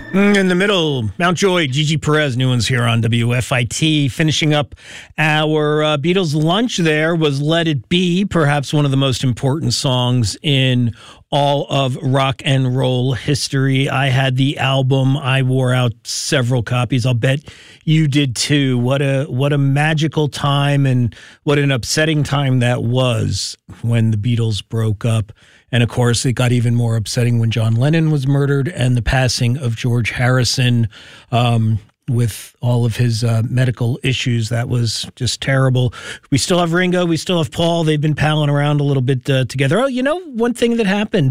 In the middle, Mountjoy, Gigi Perez, new ones here on WFIT. Finishing up our Beatles lunch there was Let It Be, perhaps one of the most important songs in all of rock and roll history. I had the album. I wore out several copies. I'll bet you did too. What a magical time, and what an upsetting time that was when the Beatles broke up. And, of course, it got even more upsetting when John Lennon was murdered, and the passing of George Harrison with all of his medical issues. That was just terrible. We still have Ringo. We still have Paul. They've been palling around a little bit together. Oh, you know, one thing that happened,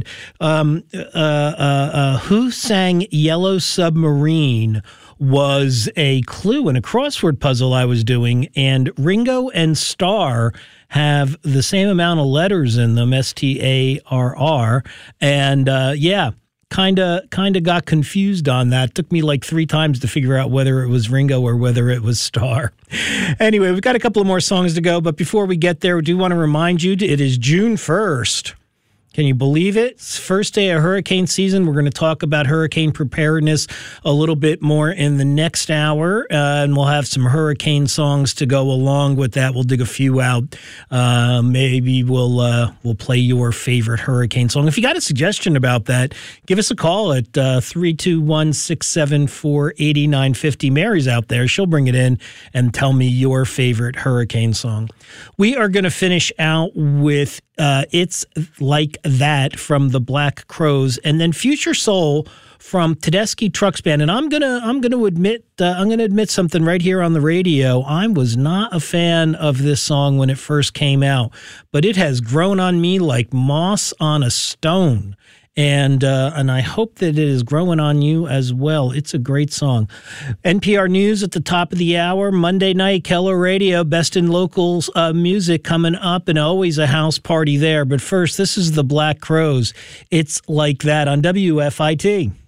who sang Yellow Submarine was a clue in a crossword puzzle I was doing, and Ringo and Starr have the same amount of letters in them, Starr, and kind of got confused on that. Took me like 3 times to figure out whether it was Ringo or whether it was Starr. Anyway, we've got a couple of more songs to go, but before we get there, we do want to remind you it is June 1st. Can you believe it? It's first day of hurricane season. We're going to talk about hurricane preparedness a little bit more in the next hour, and we'll have some hurricane songs to go along with that. We'll dig a few out. Maybe we'll play your favorite hurricane song. If you got a suggestion about that, give us a call at 321-674-8950. Mary's out there. She'll bring it in and tell me your favorite hurricane song. We are going to finish out with It's Like That from the Black Crowes, and then Future Soul from Tedeschi Trucks Band. And I'm gonna admit something right here on the radio. I was not a fan of this song when it first came out, but it has grown on me like moss on a stone. And I hope that it is growing on you as well. It's a great song. NPR News at the top of the hour. Monday night, Keller Radio, Best in Local Music coming up, and always a house party there. But first, this is the Black Crowes. It's Like That on WFIT.